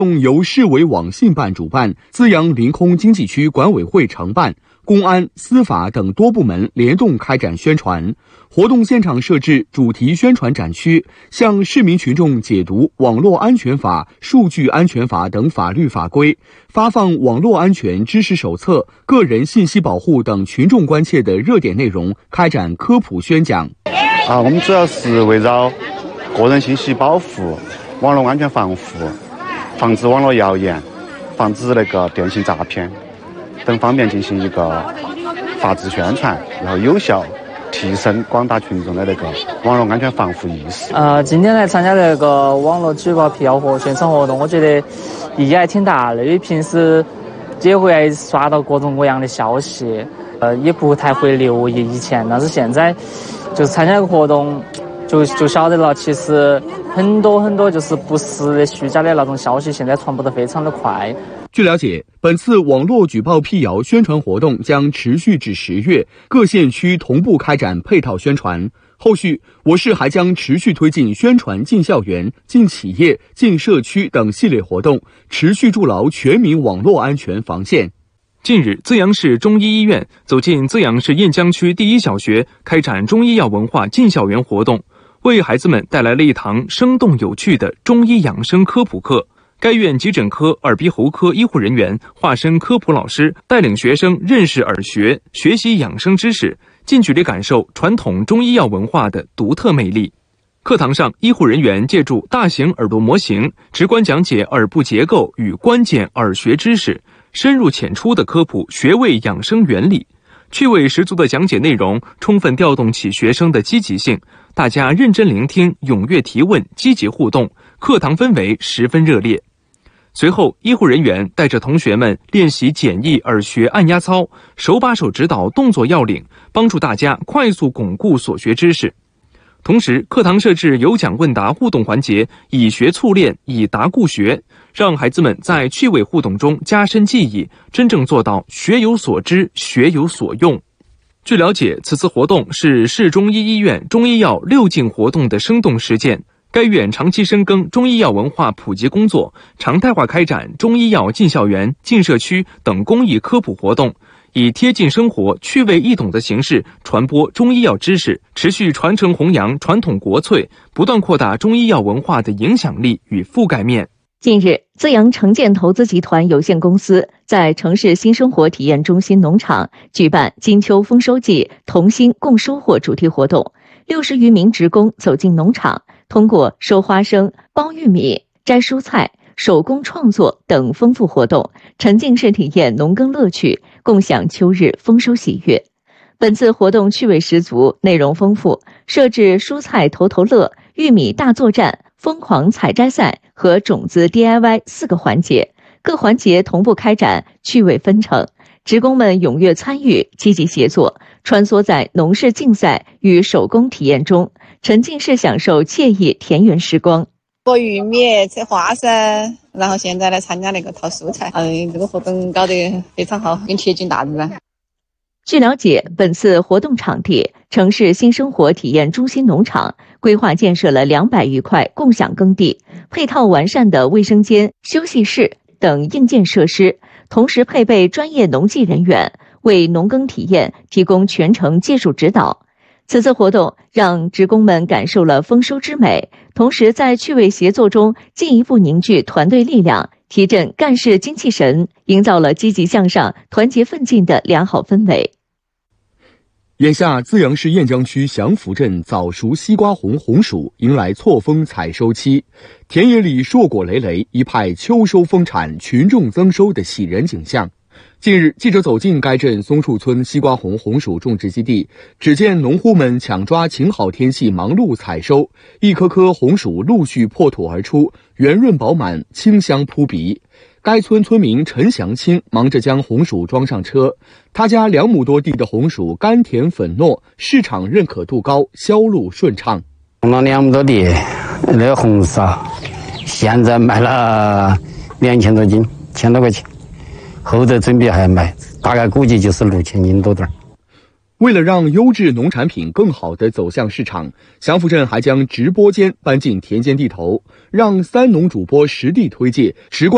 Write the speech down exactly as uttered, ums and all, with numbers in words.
由市委网信办主办，资阳临空经济区管委会承办，公安、司法等多部门联动开展宣传。活动现场设置主题宣传展区，向市民群众解读网络安全法、数据安全法等法律法规，发放网络安全知识手册、个人信息保护等群众关切的热点内容，开展科普宣讲。 啊，我们主要是围绕个人信息保护、网络安全防护、防止网络谣言、防止那个电信诈骗等方面进行一个法制宣传，然后有效提升广大群众的那个网络安全防护意识。 呃，今天来参加这个网络举报辟谣和宣传活动，我觉得意义还挺大的。因为平时也会刷到各种各样的消息，呃，也不太会留意以前，但是现在就是参加这个活动，就就晓得了，其实很多很多就是不实的、虚假的那种消息，现在传播得非常的快。 据了解，本次网络举报辟谣宣传活动将持续至十月，各县区同步开展配套宣传。后续，我市还将持续推进宣传进校园、进企业、进社区等系列活动，持续筑牢全民网络安全防线。 近日，资阳市中医医院走进资阳市雁江区第一小学，开展中医药文化进校园活动，为孩子们带来了一堂生动有趣的中医养生科普课。该院急诊科、耳鼻喉科医护人员化身科普老师，带领学生认识耳学，学习养生知识，近距离感受传统中医药文化的独特魅力。课堂上，医护人员借助大型耳朵模型，直观讲解耳部结构与关键耳学知识，深入浅出地科普穴位养生原理。趣味十足的讲解内容，充分调动起学生的积极性，大家认真聆听，踊跃提问，积极互动，课堂氛围十分热烈。随后，医护人员带着同学们练习简易耳穴按压操，手把手指导动作要领，帮助大家快速巩固所学知识。同时，课堂设置有奖问答互动环节，以学促练，以答固学，让孩子们在趣味互动中加深记忆，真正做到学有所知，学有所用。据了解，此次活动是市中医医院中医药六进活动的生动实践。该院长期深耕中医药文化普及工作，常态化开展中医药进校园、进社区等公益科普活动，以贴近生活、趣味易懂的形式传播中医药知识，持续传承弘扬传统国粹，不断扩大中医药文化的影响力与覆盖面。 近日，资阳城建投资集团有限公司在城市新生活体验中心农场举办金秋丰收季同心共收获主题活动，六十余名职工走进农场，通过收花生、剥玉米、摘蔬菜、手工创作等丰富活动，沉浸式体验农耕乐趣，共享秋日丰收喜悦。本次活动趣味十足，内容丰富，设置蔬菜头头乐、玉米大作战、疯狂采摘赛和种子 D I Y 四个环节，各环节同步开展，趣味纷呈。职工们踊跃参与，积极协作，穿梭在农事竞赛与手工体验中，沉浸式享受惬意田园时光。 剥玉米、扯花生，然后现在来参加那个淘蔬菜。嗯，这个活动搞得非常好，更贴近大自然。 据了解，本次活动场地城市新生活体验中心农场规划建设了两百余块共享耕地，配套完善的卫生间、休息室等硬件设施，同时配备专业农技人员，为农耕体验提供全程技术指导。此次活动让职工们感受了丰收之美，同时在趣味协作中进一步凝聚团队力量，提振干事精气神，营造了积极向上、团结奋进的良好氛围。 眼下，资阳市雁江区祥福镇早熟西瓜红红薯迎来错峰采收期，田野里硕果累累，一派秋收丰产、群众增收的喜人景象。近日，记者走进该镇松树村西瓜红红薯种植基地，只见农户们抢抓晴好天气，忙碌采收，一颗颗红薯陆续破土而出，圆润饱满，清香扑鼻。该村村民陈祥清忙着将红薯装上车，他家两亩多地的红薯甘甜粉糯，市场认可度高，销路顺畅。 种了两亩多地，那个红薯现在卖了两千多斤，千多块钱。后头准备还卖，大概估计就是六千斤多点。 为了让优质农产品更好地走向市场，祥福镇还将直播间搬进田间地头，让三农主播实地推介，直观